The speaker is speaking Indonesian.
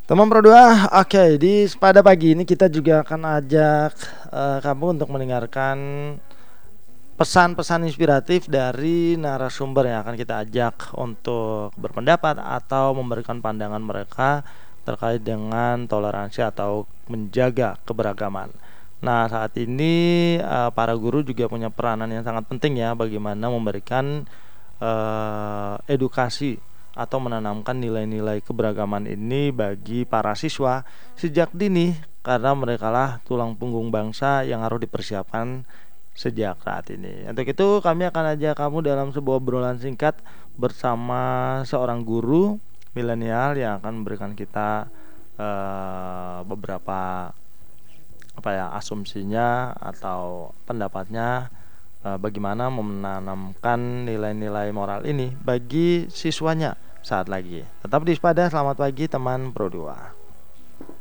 Teman Pro 2, oke, pada pagi ini kita juga akan ajak kamu untuk mendengarkan pesan-pesan inspiratif dari narasumber yang akan kita ajak untuk berpendapat atau memberikan pandangan mereka terkait dengan toleransi atau menjaga keberagaman. Nah, saat ini para guru juga punya peranan yang sangat penting ya, bagaimana memberikan edukasi atau menanamkan nilai-nilai keberagaman ini bagi para siswa sejak dini, karena merekalah tulang punggung bangsa yang harus dipersiapkan sejak saat ini. Untuk itu kami akan ajak kamu dalam sebuah obrolan singkat bersama seorang guru milenial yang akan memberikan kita beberapa asumsinya atau pendapatnya, bagaimana menanamkan nilai-nilai moral ini bagi siswanya saat lagi. Tetap di Ispada, selamat pagi teman Pro 2.